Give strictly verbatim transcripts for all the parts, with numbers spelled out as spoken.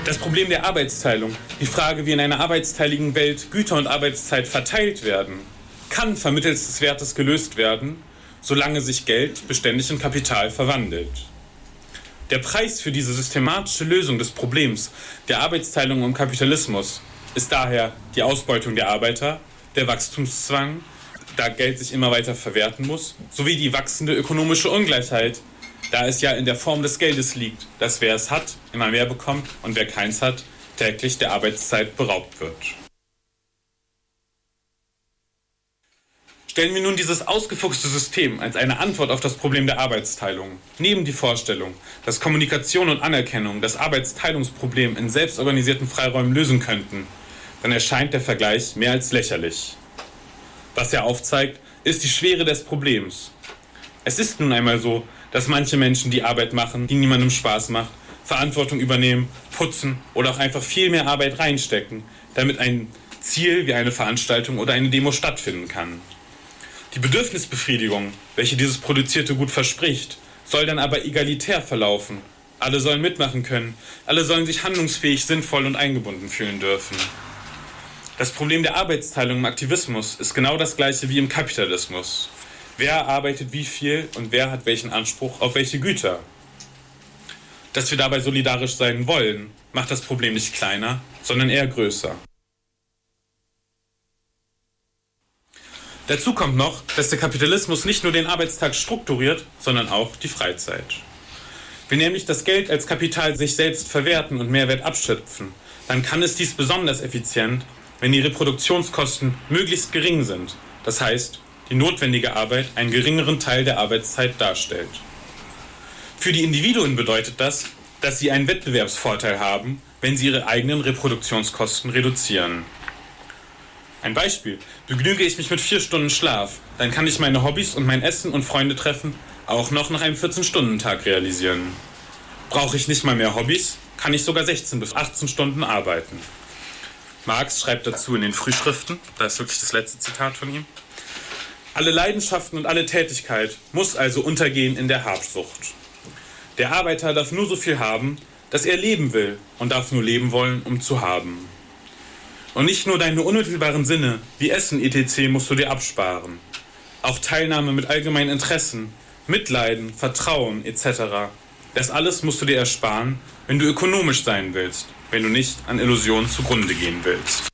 Das Problem der Arbeitsteilung, die Frage, wie in einer arbeitsteiligen Welt Güter und Arbeitszeit verteilt werden, kann vermittels des Wertes gelöst werden, solange sich Geld beständig in Kapital verwandelt. Der Preis für diese systematische Lösung des Problems der Arbeitsteilung im Kapitalismus ist daher die Ausbeutung der Arbeiter, der Wachstumszwang, da Geld sich immer weiter verwerten muss, sowie die wachsende ökonomische Ungleichheit, da es ja in der Form des Geldes liegt, dass wer es hat, immer mehr bekommt und wer keins hat, täglich der Arbeitszeit beraubt wird. Stellen wir nun dieses ausgefuchste System als eine Antwort auf das Problem der Arbeitsteilung, neben die Vorstellung, dass Kommunikation und Anerkennung das Arbeitsteilungsproblem in selbstorganisierten Freiräumen lösen könnten, dann erscheint der Vergleich mehr als lächerlich. Was er aufzeigt, ist die Schwere des Problems. Es ist nun einmal so, dass manche Menschen die Arbeit machen, die niemandem Spaß macht, Verantwortung übernehmen, putzen oder auch einfach viel mehr Arbeit reinstecken, damit ein Ziel wie eine Veranstaltung oder eine Demo stattfinden kann. Die Bedürfnisbefriedigung, welche dieses produzierte Gut verspricht, soll dann aber egalitär verlaufen. Alle sollen mitmachen können, alle sollen sich handlungsfähig, sinnvoll und eingebunden fühlen dürfen. Das Problem der Arbeitsteilung im Aktivismus ist genau das gleiche wie im Kapitalismus. Wer arbeitet wie viel und wer hat welchen Anspruch auf welche Güter? Dass wir dabei solidarisch sein wollen, macht das Problem nicht kleiner, sondern eher größer. Dazu kommt noch, dass der Kapitalismus nicht nur den Arbeitstag strukturiert, sondern auch die Freizeit. Will nämlich das Geld als Kapital sich selbst verwerten und Mehrwert abschöpfen, dann kann es dies besonders effizient, wenn die Reproduktionskosten möglichst gering sind, das heißt, die notwendige Arbeit einen geringeren Teil der Arbeitszeit darstellt. Für die Individuen bedeutet das, dass sie einen Wettbewerbsvorteil haben, wenn sie ihre eigenen Reproduktionskosten reduzieren. Ein Beispiel: Begnüge ich mich mit vier Stunden Schlaf, dann kann ich meine Hobbys und mein Essen und Freunde treffen auch noch nach einem vierzehn-Stunden-Tag realisieren. Brauche ich nicht mal mehr Hobbys, kann ich sogar sechzehn bis achtzehn Stunden arbeiten. Marx schreibt dazu in den Frühschriften, das ist wirklich das letzte Zitat von ihm: Alle Leidenschaften und alle Tätigkeit muss also untergehen in der Habsucht. Der Arbeiter darf nur so viel haben, dass er leben will, und darf nur leben wollen, um zu haben. Und nicht nur deine unmittelbaren Sinne, wie Essen et cetera musst du dir absparen. Auch Teilnahme mit allgemeinen Interessen, Mitleiden, Vertrauen et cetera. Das alles musst du dir ersparen, wenn du ökonomisch sein willst, wenn du nicht an Illusionen zugrunde gehen willst.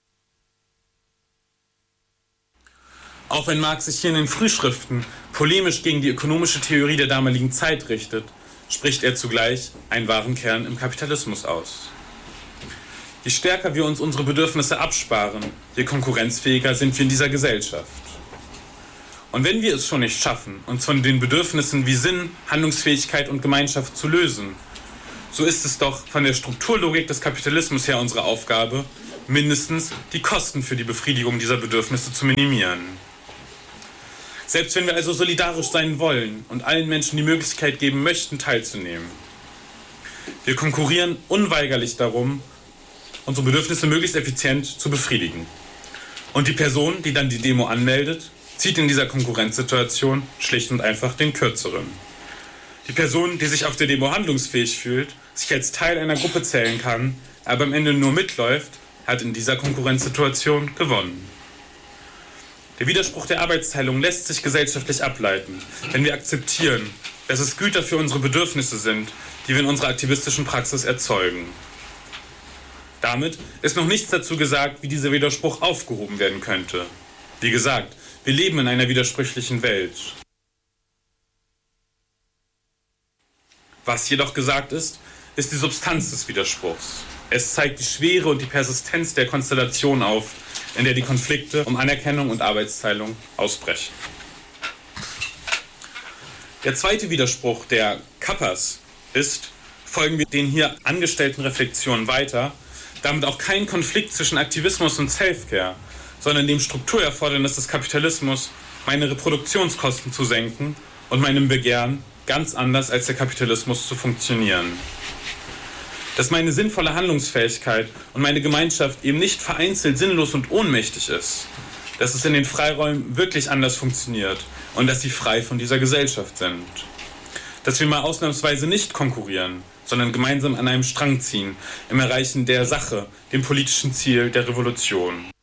Auch wenn Marx sich hier in den Frühschriften polemisch gegen die ökonomische Theorie der damaligen Zeit richtet, spricht er zugleich einen wahren Kern im Kapitalismus aus. Je stärker wir uns unsere Bedürfnisse absparen, je konkurrenzfähiger sind wir in dieser Gesellschaft. Und wenn wir es schon nicht schaffen, uns von den Bedürfnissen wie Sinn, Handlungsfähigkeit und Gemeinschaft zu lösen, so ist es doch von der Strukturlogik des Kapitalismus her unsere Aufgabe, mindestens die Kosten für die Befriedigung dieser Bedürfnisse zu minimieren. Selbst wenn wir also solidarisch sein wollen und allen Menschen die Möglichkeit geben möchten, teilzunehmen. Wir konkurrieren unweigerlich darum, unsere Bedürfnisse möglichst effizient zu befriedigen. Und die Person, die dann die Demo anmeldet, zieht in dieser Konkurrenzsituation schlicht und einfach den Kürzeren. Die Person, die sich auf der Demo handlungsfähig fühlt, sich als Teil einer Gruppe zählen kann, aber am Ende nur mitläuft, hat in dieser Konkurrenzsituation gewonnen. Der Widerspruch der Arbeitsteilung lässt sich gesellschaftlich ableiten, wenn wir akzeptieren, dass es Güter für unsere Bedürfnisse sind, die wir in unserer aktivistischen Praxis erzeugen. Damit ist noch nichts dazu gesagt, wie dieser Widerspruch aufgehoben werden könnte. Wie gesagt, wir leben in einer widersprüchlichen Welt. Was jedoch gesagt ist, ist die Substanz des Widerspruchs. Es zeigt die Schwere und die Persistenz der Konstellation auf, in der die Konflikte um Anerkennung und Arbeitsteilung ausbrechen. Der zweite Widerspruch der Kappas ist, folgen wir den hier angestellten Reflexionen weiter, damit auch kein Konflikt zwischen Aktivismus und Selfcare, sondern dem Strukturerfordernis des Kapitalismus, meine Reproduktionskosten zu senken und meinem Begehren, ganz anders als der Kapitalismus zu funktionieren. Dass meine sinnvolle Handlungsfähigkeit und meine Gemeinschaft eben nicht vereinzelt sinnlos und ohnmächtig ist, dass es in den Freiräumen wirklich anders funktioniert und dass sie frei von dieser Gesellschaft sind. Dass wir mal ausnahmsweise nicht konkurrieren, sondern gemeinsam an einem Strang ziehen, im Erreichen der Sache, dem politischen Ziel der Revolution.